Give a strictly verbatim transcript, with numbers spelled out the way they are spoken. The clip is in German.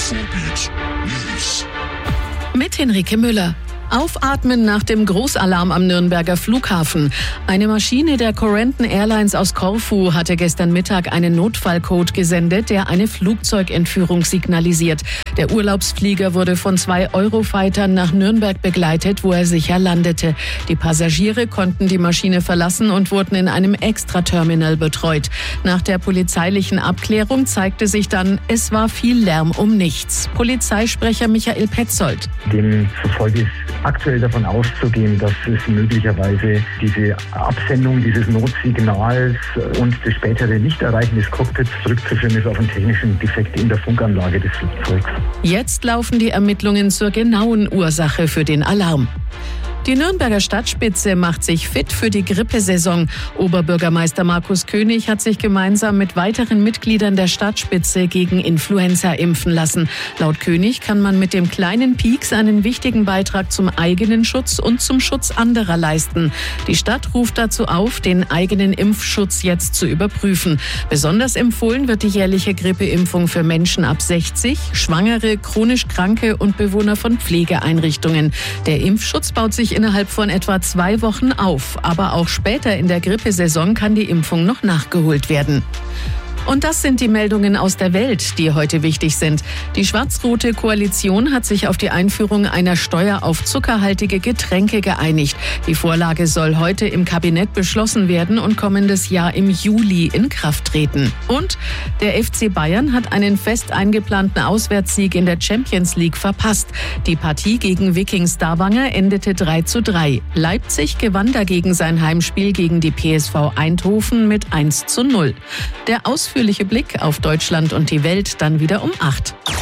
Infobeat News. Mit Henrike Müller. Aufatmen nach dem Großalarm am Nürnberger Flughafen. Eine Maschine der Corendon Airlines aus Korfu hatte gestern Mittag einen Notfallcode gesendet, der eine Flugzeugentführung signalisiert. Der Urlaubsflieger wurde von zwei Eurofightern nach Nürnberg begleitet, wo er sicher landete. Die Passagiere konnten die Maschine verlassen und wurden in einem Extraterminal betreut. Nach der polizeilichen Abklärung zeigte sich dann, es war viel Lärm um nichts. Polizeisprecher Michael Petzold. Demzufolge ist aktuell davon auszugehen, dass es möglicherweise diese Absendung dieses Notsignals und das spätere Nichterreichen des Cockpits zurückzuführen ist auf einen technischen Defekt in der Funkanlage des Flugzeugs. Jetzt laufen die Ermittlungen zur genauen Ursache für den Alarm. Die Nürnberger Stadtspitze macht sich fit für die Grippesaison. Oberbürgermeister Markus König hat sich gemeinsam mit weiteren Mitgliedern der Stadtspitze gegen Influenza impfen lassen. Laut König kann man mit dem kleinen Pieks einen wichtigen Beitrag zum eigenen Schutz und zum Schutz anderer leisten. Die Stadt ruft dazu auf, den eigenen Impfschutz jetzt zu überprüfen. Besonders empfohlen wird die jährliche Grippeimpfung für Menschen ab sechzig, Schwangere, chronisch Kranke und Bewohner von Pflegeeinrichtungen. Der Impfschutz baut sich innerhalb von etwa zwei Wochen auf. Aber auch später in der Grippesaison kann die Impfung noch nachgeholt werden. Und das sind die Meldungen aus der Welt, die heute wichtig sind. Die schwarz-rote Koalition hat sich auf die Einführung einer Steuer auf zuckerhaltige Getränke geeinigt. Die Vorlage soll heute im Kabinett beschlossen werden und kommendes Jahr im Juli in Kraft treten. Und der F C Bayern hat einen fest eingeplanten Auswärtssieg in der Champions League verpasst. Die Partie gegen Viking Stavanger endete drei zu drei. Leipzig gewann dagegen sein Heimspiel gegen die P S V Eindhoven mit eins zu null. Der Ausführliche Blick auf Deutschland und die Welt dann wieder um acht.